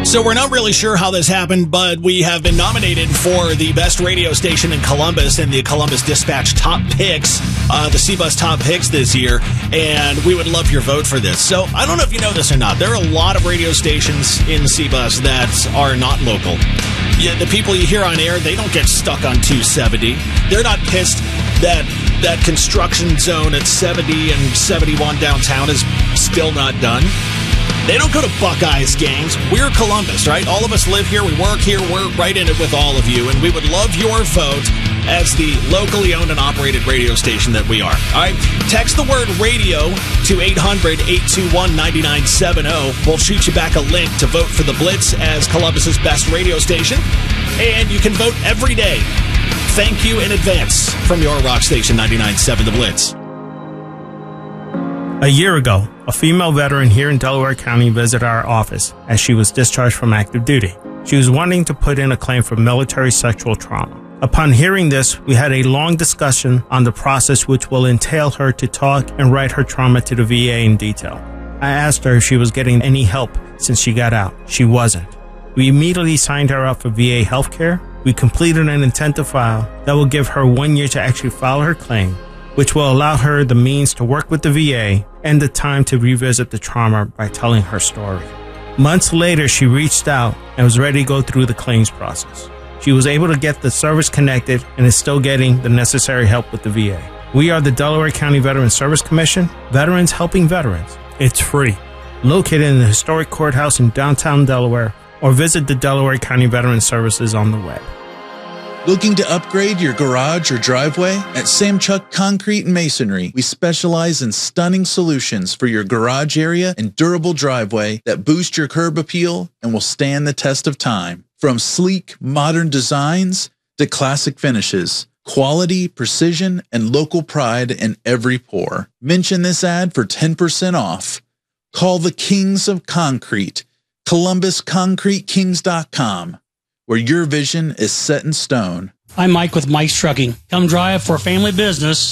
So we're not really sure how this happened, but we have been nominated for the best radio station in Columbus in the Columbus Dispatch Top Picks, the C-Bus Top Picks this year, and we would love your vote for this. So I don't know if you know this or not. There are a lot of radio stations in C-Bus that are not local. Yeah, the people you hear on air, they don't get stuck on 270. They're not pissed that that construction zone at 70 and 71 downtown is still not done. They don't go to Buckeyes games. We're Columbus, right? All of us live here. We work here. We're right in it with all of you. And we would love your vote as the locally owned and operated radio station that we are. All right? Text the word radio to 800-821-9970. We'll shoot you back a link to vote for the Blitz as Columbus's best radio station. And you can vote every day. Thank you in advance from your rock station 99.7 The Blitz. A year ago, a female veteran here in Delaware County visited our office as she was discharged from active duty. She was wanting to put in a claim for military sexual trauma. Upon hearing this, we had a long discussion on the process which will entail her to talk and write her trauma to the VA in detail. I asked her if she was getting any help since she got out. She wasn't. We immediately signed her up for VA healthcare. We completed an intent to file that will give her 1 year to actually file her claim, which will allow her the means to work with the VA and the time to revisit the trauma by telling her story. Months later, she reached out and was ready to go through the claims process. She was able to get the service connected and is still getting the necessary help with the VA. We are the Delaware County Veterans Service Commission, Veterans Helping Veterans. It's free. Located in the historic courthouse in downtown Delaware, or visit the Delaware County Veterans Services on the web. Looking to upgrade your garage or driveway? At Samchuk Concrete and Masonry, we specialize in stunning solutions for your garage area and durable driveway that boost your curb appeal and will stand the test of time. From sleek, modern designs to classic finishes, quality, precision, and local pride in every pour. Mention this ad for 10% off. Call the Kings of Concrete, ColumbusConcreteKings.com. where your vision is set in stone. I'm Mike with Mike's Trucking. Come drive for a family business